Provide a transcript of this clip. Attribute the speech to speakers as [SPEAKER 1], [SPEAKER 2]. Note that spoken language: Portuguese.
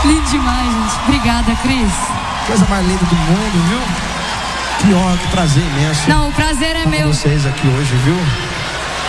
[SPEAKER 1] Lindo demais, gente. Obrigada, Cris.
[SPEAKER 2] Coisa mais linda do mundo, viu? Que honra, que prazer imenso.
[SPEAKER 1] Não, o prazer é
[SPEAKER 2] estar
[SPEAKER 1] meu.
[SPEAKER 2] com vocês aqui hoje, viu?